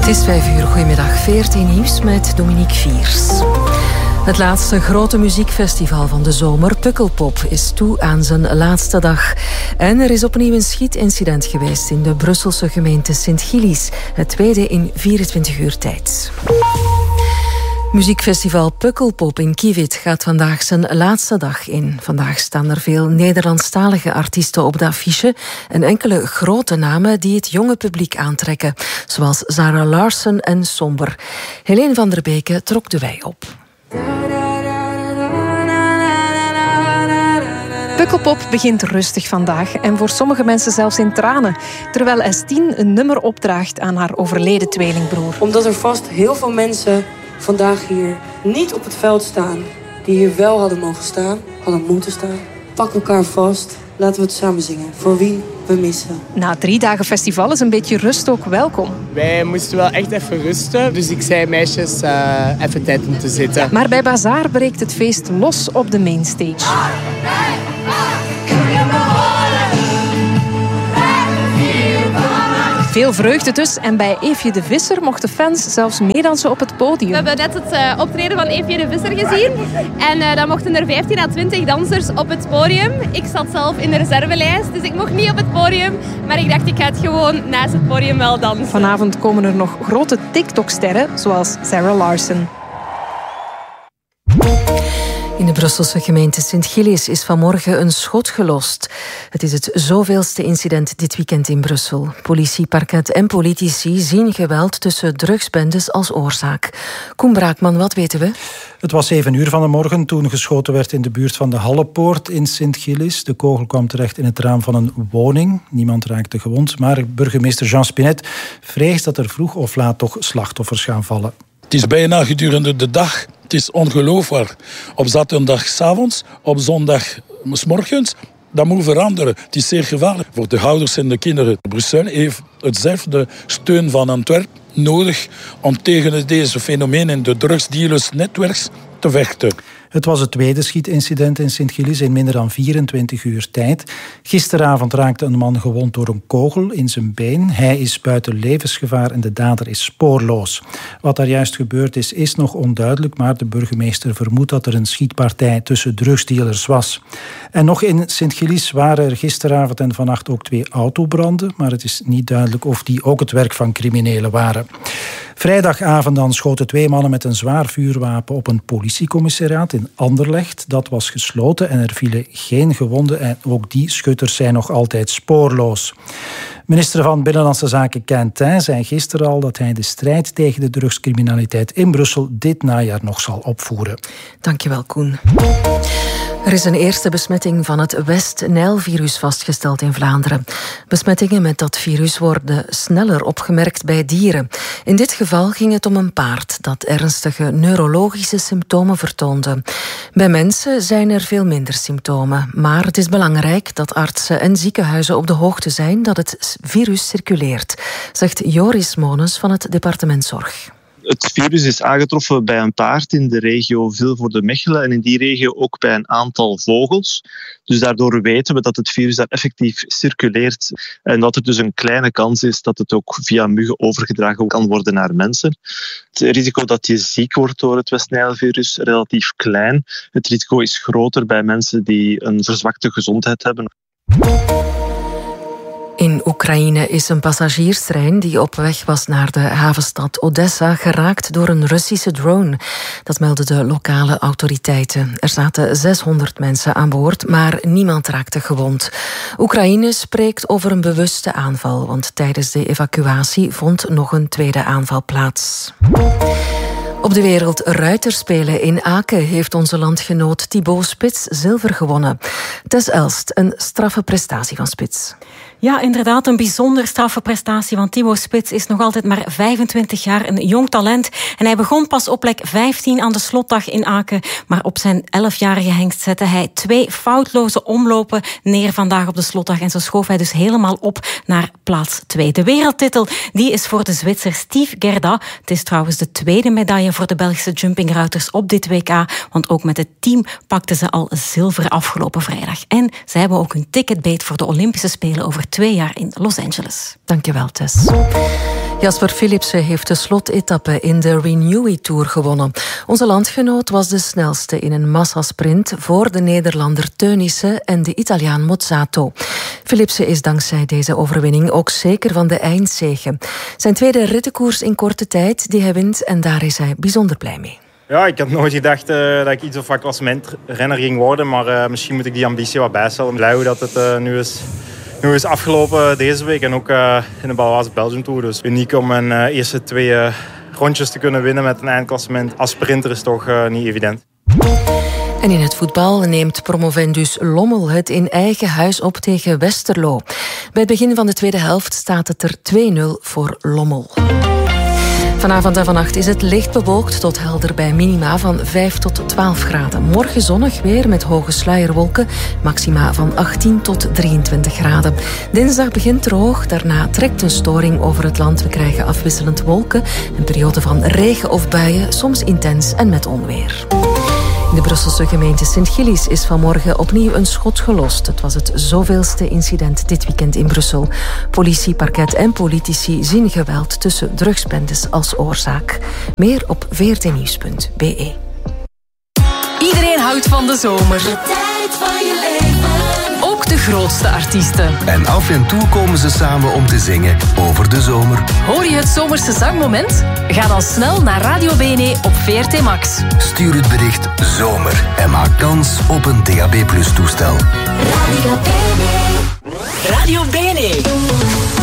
Het is 5:00, goedemiddag. 14 nieuws met Dominique Viers. Het laatste grote muziekfestival van de zomer, Pukkelpop, is toe aan zijn laatste dag. En er is opnieuw een schietincident geweest in de Brusselse gemeente Sint-Gillis. Het tweede in 24 uur tijd. Muziekfestival Pukkelpop in Kivit gaat vandaag zijn laatste dag in. Vandaag staan er veel Nederlandstalige artiesten op de affiche en enkele grote namen die het jonge publiek aantrekken, zoals Zara Larsson en Somber. Helene van der Beke trok de wei op. Pukkelpop begint rustig vandaag en voor sommige mensen zelfs in tranen, terwijl S10 een nummer opdraagt aan haar overleden tweelingbroer. Omdat er vast heel veel mensen vandaag hier niet op het veld staan die hier wel hadden mogen staan, hadden moeten staan. Pak elkaar vast, laten we het samen zingen. Voor wie we missen. Na 3 dagen festival is een beetje rust ook welkom. Wij moesten wel echt even rusten, dus ik zei meisjes even tijd om te zitten. Maar bij Bazaar breekt het feest los op de mainstage. Veel vreugde dus en bij Eefje de Visser mochten fans zelfs meedansen op het podium. We hebben net het optreden van Eefje de Visser gezien en dan mochten er 15 à 20 dansers op het podium. Ik zat zelf in de reservelijst, dus ik mocht niet op het podium, maar ik dacht ik ga het gewoon naast het podium wel dansen. Vanavond komen er nog grote TikTok-sterren zoals Zara Larsson. In de Brusselse gemeente Sint-Gillis is vanmorgen een schot gelost. Het is het zoveelste incident dit weekend in Brussel. Politie, parket en politici zien geweld tussen drugsbendes als oorzaak. Koen Braakman, wat weten we? Het was 7 uur van de morgen toen geschoten werd in de buurt van de Hallepoort in Sint-Gillis. De kogel kwam terecht in het raam van een woning. Niemand raakte gewond, maar burgemeester Jean Spinet vreest dat er vroeg of laat toch slachtoffers gaan vallen. Het is bijna gedurende de dag. Het is ongelooflijk. Op zaterdagavond, op zondag 's morgens, dat moet veranderen. Het is zeer gevaarlijk voor de ouders en de kinderen. Brussel heeft hetzelfde steun van Antwerpen nodig om tegen deze fenomenen, de drugsdealersnetwerks, te vechten. Het was het tweede schietincident in Sint-Gillis in minder dan 24 uur tijd. Gisteravond raakte een man gewond door een kogel in zijn been. Hij is buiten levensgevaar en de dader is spoorloos. Wat daar juist gebeurd is nog onduidelijk, maar de burgemeester vermoedt dat er een schietpartij tussen drugsdealers was. En nog in Sint-Gillis waren er gisteravond en vannacht ook 2 autobranden, maar het is niet duidelijk of die ook het werk van criminelen waren. Vrijdagavond dan schoten 2 mannen met een zwaar vuurwapen op een politiecommissariaat in Anderlecht. Dat was gesloten en er vielen geen gewonden en ook die schutters zijn nog altijd spoorloos. Minister van Binnenlandse Zaken Quentin zei gisteren al dat hij de strijd tegen de drugscriminaliteit in Brussel dit najaar nog zal opvoeren. Dankjewel, Koen. Er is een eerste besmetting van het West-Nijl-virus vastgesteld in Vlaanderen. Besmettingen met dat virus worden sneller opgemerkt bij dieren. In dit geval ging het om een paard dat ernstige neurologische symptomen vertoonde. Bij mensen zijn er veel minder symptomen. Maar het is belangrijk dat artsen en ziekenhuizen op de hoogte zijn dat het virus circuleert, zegt Joris Monens van het departement Zorg. Het virus is aangetroffen bij een paard in de regio Vilvoorde-Mechelen en in die regio ook bij een aantal vogels. Dus daardoor weten we dat het virus daar effectief circuleert en dat er dus een kleine kans is dat het ook via muggen overgedragen kan worden naar mensen. Het risico dat je ziek wordt door het West-Nijl-virus is relatief klein. Het risico is groter bij mensen die een verzwakte gezondheid hebben. In Oekraïne is een passagierstrein die op weg was naar de havenstad Odessa geraakt door een Russische drone. Dat meldden de lokale autoriteiten. Er zaten 600 mensen aan boord, maar niemand raakte gewond. Oekraïne spreekt over een bewuste aanval, want tijdens de evacuatie vond nog een tweede aanval plaats. Op de Wereldruiterspelen in Aken heeft onze landgenoot Thibaut Spits zilver gewonnen. Tess Elst, een straffe prestatie van Spits. Ja, inderdaad, een bijzonder straffe prestatie, want Thibaut Spits is nog altijd maar 25 jaar, een jong talent. En hij begon pas op plek 15 aan de slotdag in Aken, maar op zijn 11-jarige hengst zette hij 2 foutloze omlopen neer vandaag op de slotdag en zo schoof hij dus helemaal op naar plaats 2. De wereldtitel die is voor de Zwitser Steve Gerda. Het is trouwens de tweede medaille voor de Belgische jumpingruiters op dit WK, want ook met het team pakten ze al zilver afgelopen vrijdag. En ze hebben ook hun ticket beet voor de Olympische Spelen over 2 jaar in Los Angeles. Dankjewel, Tess. Jasper Philipsen heeft de slotetappe in de Renewy Tour gewonnen. Onze landgenoot was de snelste in een massasprint voor de Nederlander Teunissen en de Italiaan Mozzato. Philipsen is dankzij deze overwinning ook zeker van de eindzege. Zijn tweede rittenkoers in korte tijd die hij wint en daar is hij bijzonder blij mee. Ja, ik had nooit gedacht dat ik iets of wat klassementrenner ging worden, maar misschien moet ik die ambitie wat bijstellen. Ik ben blij dat het nu is afgelopen deze week en ook in de Baloise Belgium Tour. Dus uniek om mijn eerste 2 rondjes te kunnen winnen met een eindklassement als sprinter is toch niet evident. En in het voetbal neemt promovendus Lommel het in eigen huis op tegen Westerlo. Bij het begin van de tweede helft staat het er 2-0 voor Lommel. Vanavond en vannacht is het licht bewolkt tot helder bij minima van 5 tot 12 graden. Morgen zonnig weer met hoge sluierwolken, maxima van 18 tot 23 graden. Dinsdag begint droog, daarna trekt een storing over het land. We krijgen afwisselend wolken, een periode van regen of buien, soms intens en met onweer. In de Brusselse gemeente Sint-Gillis is vanmorgen opnieuw een schot gelost. Het was het zoveelste incident dit weekend in Brussel. Politie, parket en politici zien geweld tussen drugsbendes als oorzaak. Meer op vrtnieuws.be. Iedereen houdt van de zomer. De tijd van je leven. Ook de grootste artiesten. En af en toe komen ze samen om te zingen over de zomer. Hoor je het zomerse zangmoment? Ga dan snel naar Radio Bene op VRT Max. Stuur het bericht zomer en maak kans op een DAB+ toestel. Radio Bene. Radio Bene.